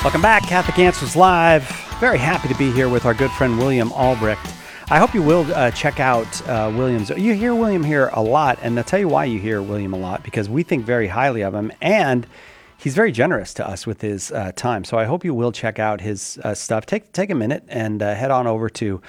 Welcome back, Catholic Answers Live. Very happy to be here with our good friend William Albrecht. I hope you will check out William's. You hear William here a lot, and I'll tell you why you hear William a lot, because we think very highly of him, and he's very generous to us with his time. So I hope you will check out his stuff. Take a minute and head on over to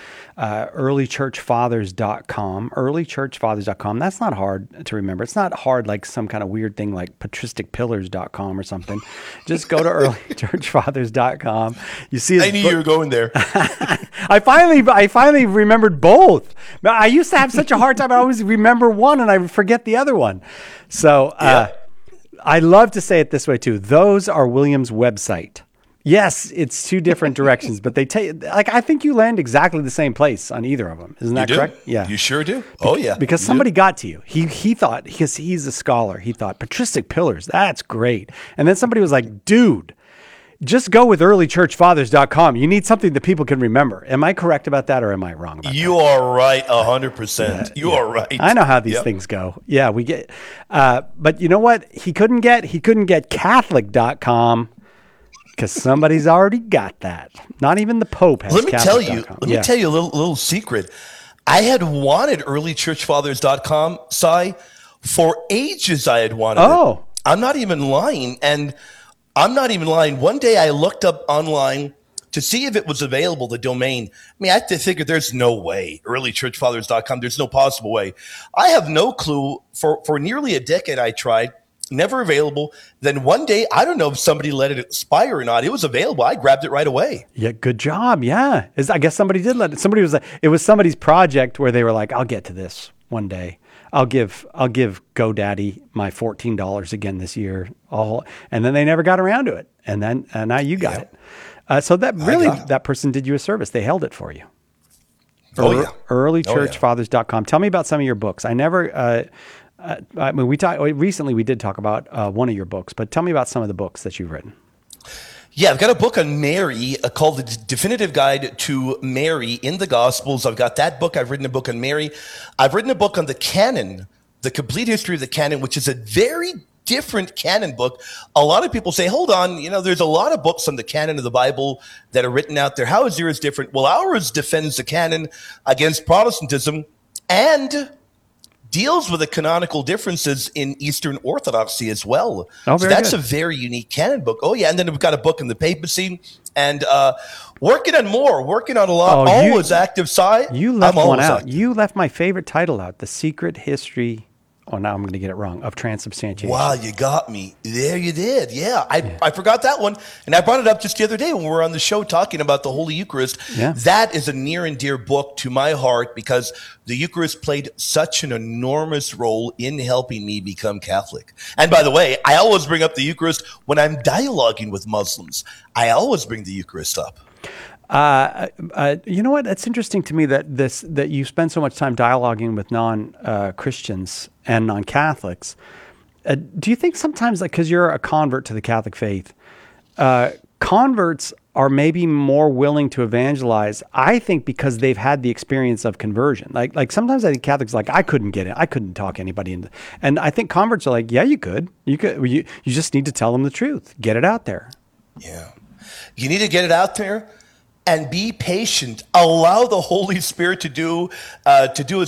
earlychurchfathers.com. Earlychurchfathers.com. That's not hard to remember. It's not hard like some kind of weird thing like patristicpillars.com or something. Just go to earlychurchfathers.com. You see, I knew you were going there. I finally remembered both. I used to have such a hard time. I always remember one and I forget the other one. So, I love to say it this way too. Those are William's website. Yes, it's two different directions, but they take, like, I think you land exactly the same place on either of them. Isn't that correct? Yeah. You sure do. Oh yeah. Because somebody got to you. He thought, because he's a scholar, he thought patristic pillars, that's great. And then somebody was like, dude, just go with earlychurchfathers.com. You need something that people can remember. Am I correct about that, or am I wrong about that? You are right 100%. You are right. I know how these things go. Yeah, we get, but you know what? He couldn't get Catholic.com because somebody's already got that. Not even the Pope has Catholic.com. Let me tell you a little secret. I had wanted earlychurchfathers.com, Si, for ages. I had wanted it. I'm not even lying. One day I looked up online to see if it was available, the domain. I mean, I had to figure there's no way. Earlychurchfathers.com, there's no possible way. I have no clue. For nearly a decade I tried, never available. Then one day, I don't know if somebody let it expire or not. It was available. I grabbed it right away. Yeah, good job. Yeah. I guess somebody did let it. It was somebody's project where they were like, I'll get to this one day. I'll give GoDaddy my $14 again this year. And then they never got around to it. And now you got it. So that person did you a service. They held it for you. Earlychurchfathers.com. Tell me about some of your books. I never, recently we did talk about one of your books, but tell me about some of the books that you've written. Yeah, I've got a book on Mary called The Definitive Guide to Mary in the Gospels. I've got that book. I've written a book on Mary. I've written a book on the canon, the complete history of the canon, which is a very different canon book. A lot of people say, hold on, there's a lot of books on the canon of the Bible that are written out there. How is yours different? Well, ours defends the canon against Protestantism and deals with the canonical differences in Eastern Orthodoxy as well. So that's a very unique canon book. Oh, yeah. And then we've got a book on the papacy and working on a lot. Always active side. You left one out. Active. You left my favorite title out, The Secret History. Oh, now I'm going to get it wrong. Of transubstantiation. Wow, you got me. There you did. Yeah, I forgot that one. And I brought it up just the other day when we were on the show talking about the Holy Eucharist. Yeah. That is a near and dear book to my heart because the Eucharist played such an enormous role in helping me become Catholic. And by the way, I always bring up the Eucharist when I'm dialoguing with Muslims. I always bring the Eucharist up. You know what? It's interesting to me that you spend so much time dialoguing with non-Christians and non-Catholics. Do you think sometimes, like, because you're a convert to the Catholic faith, converts are maybe more willing to evangelize? I think because they've had the experience of conversion. Like sometimes I think Catholics are like, I couldn't get it. I couldn't talk anybody into. And I think converts are like, yeah, you could. You just need to tell them the truth. Get it out there. Yeah, you need to get it out there. And be patient. Allow the Holy Spirit to do